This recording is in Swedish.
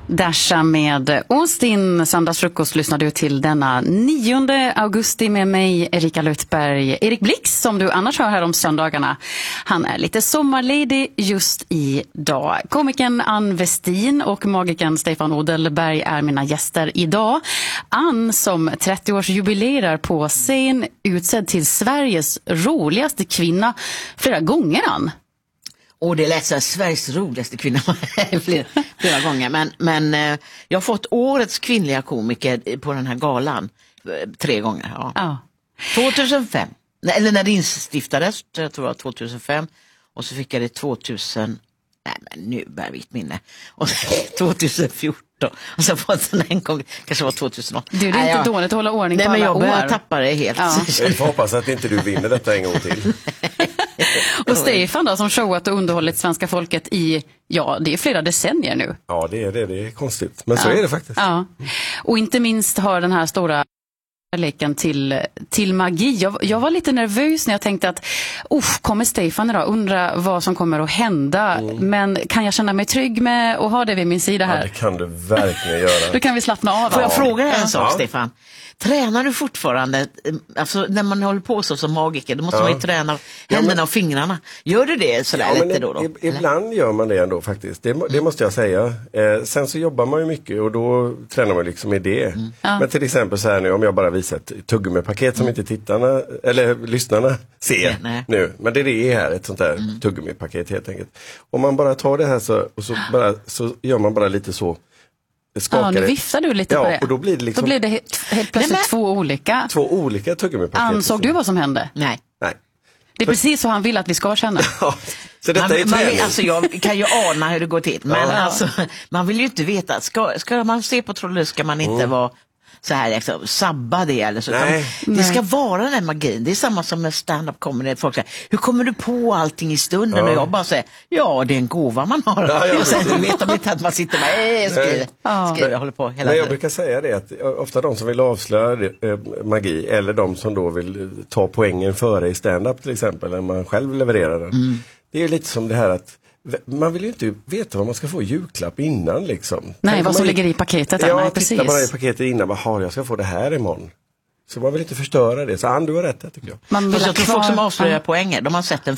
Dasha med Austin. Söndagsfrukost lyssnar du till denna 9 augusti med mig, Erika Luttberg. Erik Blix, som du annars hör här om söndagarna, han är lite sommarledig just idag. Komikern Ann Westin och magikern Stefan Odelberg är mina gäster idag. Ann, som 30-årsjubilerar på scen, utsedd till Sveriges roligaste kvinna flera gånger, Ann. Och det lät så Sveriges roligaste kvinna flera gånger. Men jag har fått årets kvinnliga komiker på den här galan 3 gånger. Ja. 2005, eller när det instiftades, jag tror det var 2005. Och så fick jag det 2000, nej men nu bär mitt minne. Och 2014. Och så fått den en gång, kanske var 2008. Du, det är inte dåligt att hålla ordning på alla år. Nej, men jag börjar tappa det helt. Ja. Jag får hoppas att inte du vinner detta en gång till. Och Stefan då, som showat och underhållit svenska folket i, det är flera decennier nu. Ja, det är konstigt. Men så är det faktiskt. Ja. Och inte minst har den här stora leken till magi. Jag var lite nervös när jag tänkte att kommer Stefan idag, undra vad som kommer att hända. Men kan jag känna mig trygg med att ha det vid min sida här? Ja, det kan du verkligen göra. Då kan vi slappna av. Får jag fråga en sak, Stefan? Tränar du fortfarande, alltså när man håller på så som magiker, då måste man ju träna händerna och fingrarna. Gör du det sådär lite då? Ibland gör man det ändå faktiskt. Det måste jag säga. Sen så jobbar man ju mycket och då tränar man liksom i det. Men till exempel så här nu, om jag bara visar ett tuggummi-paket som inte tittarna eller lyssnarna ser nu. Men det är här, ett sånt där tuggummi-paket helt enkelt. Om man bara tar det här så gör man bara lite så. Nu viftar du lite på det. Och då blir det liksom... Då blir det helt plötsligt två olika tuggummi-paket. Ansåg du vad som hände? Nej. Det är precis så han vill att vi ska känna. Så detta är träning. Alltså jag kan ju ana hur det går till. Men alltså, man vill ju inte veta. Ska man se på Trollus ska man inte vara så här liksom, sabba det eller så. Det ska vara den här magin. Det är samma som med stand-up comedy. Folk säger, hur kommer du på allting i stunden? Och jag bara säger, det är en gåva man har. Och sen vet de inte att man sitter med skriver, håller på hela tiden. Men jag brukar säga det att ofta de som vill avslöja magi eller de som då vill ta poängen före i stand-up till exempel, när man själv levererar den. Det är lite som det här att man vill ju inte veta vad man ska få julklapp innan liksom. Nej, vad som ligger i paketet. Ja, titta bara i paketet innan. Jag ska få det här imorgon. Så man vill inte förstöra det. Så du har rätt, tycker jag. Jag tror folk som avslöjar poänger, de har sett en